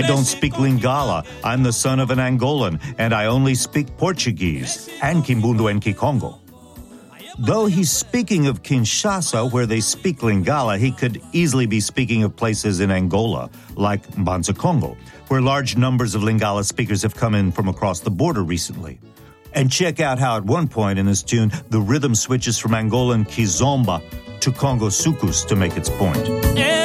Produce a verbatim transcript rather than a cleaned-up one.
I don't speak Lingala. I'm the son of an Angolan, and I only speak Portuguese and Kimbundu and Kikongo. Though he's speaking of Kinshasa, where they speak Lingala, he could easily be speaking of places in Angola, like Mbanza Congo, where large numbers of Lingala speakers have come in from across the border recently. And check out how at one point in this tune, the rhythm switches from Angolan Kizomba to Congo Sukus to make its point.